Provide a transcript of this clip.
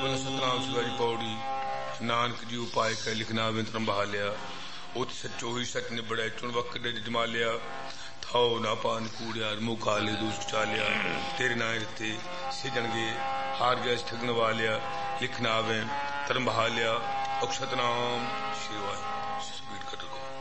बंद सतनाम शिवाजी पौड़ी नानक जी उपाय कै लिखना विंतरम बहालिया उत सचो ही सच निबड़े चुन वक्र जमालिया थाओ ना पान कूड़िया मुँह खाले दूस चालिया तेरे नाय रते सिजणगे हार गए ठगन वालिया लिखना आवे धर्म बहालिया सतनाम शिवाजी।